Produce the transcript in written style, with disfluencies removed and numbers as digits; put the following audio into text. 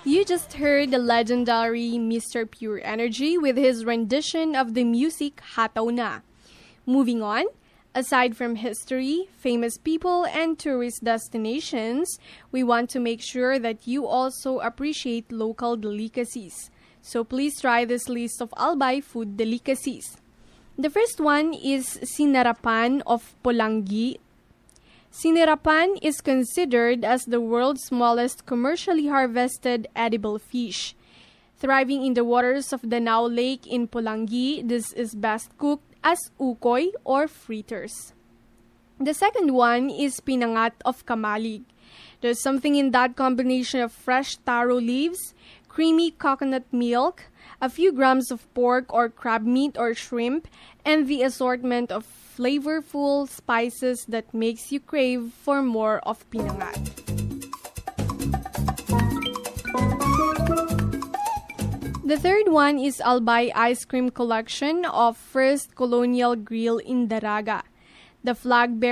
You just heard the legendary Mr. Pure Energy with his rendition of the music Hataw Na. Moving on, aside from history, famous people, and tourist destinations, we want to make sure that you also appreciate local delicacies. So please try this list of Albay food delicacies. The first one is Sinarapan of Pulangi. Sinarapan is considered as the world's smallest commercially harvested edible fish. Thriving in the waters of Danao Lake in Pulangi, this is best cooked as ukoy or fritters. The second one is Pinangat of Kamalig. There's something in that combination of fresh taro leaves, creamy coconut milk, a few grams of pork or crab meat or shrimp, and the assortment of flavorful spices that makes you crave for more of pinangat. The third one is Albay Ice Cream Collection of First Colonial Grill in Daraga. The flag bearer